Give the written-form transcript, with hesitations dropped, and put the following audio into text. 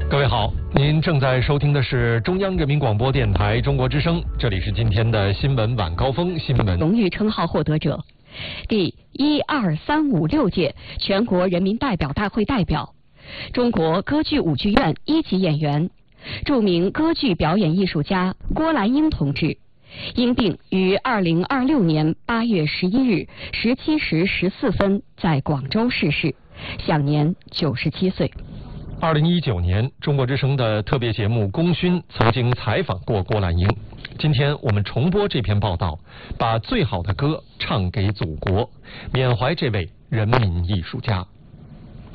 各位好，您正在收听的是中央人民广播电台中国之声，这里是今天的新闻晚高峰新闻。 荣誉称号获得者，第12356届全国人民代表大会代表，中国歌剧舞剧院1级演员，著名歌剧表演艺术家郭兰英同志，因病于2026年8月11日17时14分在广州逝世，享年97岁。 2019年，中国之声的特别节目《功勋》曾经采访过郭兰英。今天我们重播这篇报道，把最好的歌唱给祖国，缅怀这位人民艺术家。